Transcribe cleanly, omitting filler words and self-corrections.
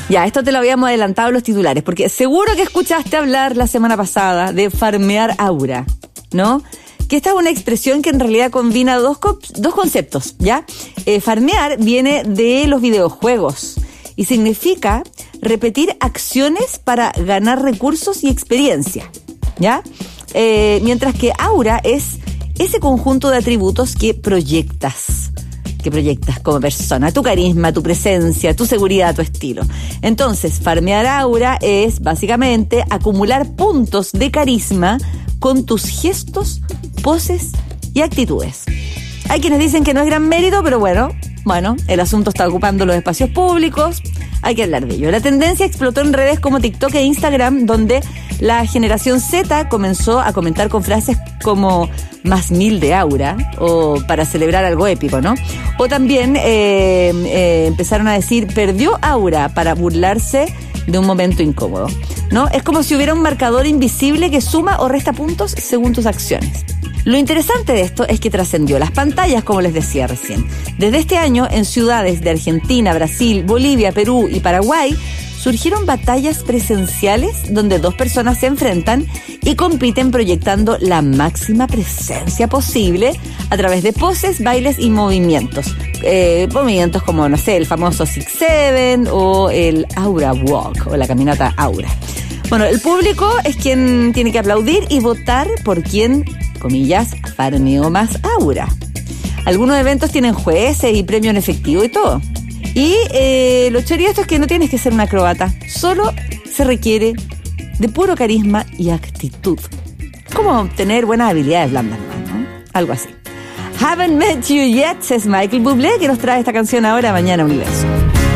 Ya, esto te lo habíamos adelantado en los titulares, porque seguro que escuchaste hablar la semana pasada de farmear aura, ¿no? Que esta es una expresión que en realidad combina dos conceptos, ¿ya? Farmear viene de los videojuegos y significa repetir acciones para ganar recursos y experiencia, ¿ya? Mientras que aura es ese conjunto de atributos que proyectas como persona, tu carisma, tu presencia, tu seguridad, tu estilo. Entonces, farmear aura es básicamente acumular puntos de carisma con tus gestos, poses y actitudes. Hay quienes dicen que no es gran mérito, pero bueno, el asunto está ocupando los espacios públicos, hay que hablar de ello. La tendencia explotó en redes como TikTok e Instagram, donde la generación Z comenzó a comentar con frases como más 1000 de aura, o para celebrar algo épico, ¿no? O también empezaron a decir perdió aura para burlarse de un momento incómodo, ¿no? Es como si hubiera un marcador invisible que suma o resta puntos según tus acciones. Lo interesante de esto es que trascendió las pantallas, como les decía recién. Desde este año, en ciudades de Argentina, Brasil, Bolivia, Perú y Paraguay, surgieron batallas presenciales donde dos personas se enfrentan y compiten proyectando la máxima presencia posible a través de poses, bailes y movimientos. Movimientos como, no sé, el famoso 6-7 o el Aura Walk o la caminata Aura. Bueno, el público es quien tiene que aplaudir y votar por quien, comillas, farmeó más aura. Algunos eventos tienen jueces y premio en efectivo y todo. Y lo chévere de esto es que no tienes que ser un acróbata, solo se requiere de puro carisma y actitud. Como tener buenas habilidades blandas, ¿no? Algo así. Haven't Met You Yet, es Michael Bublé, que nos trae esta canción ahora, Mañana Universo.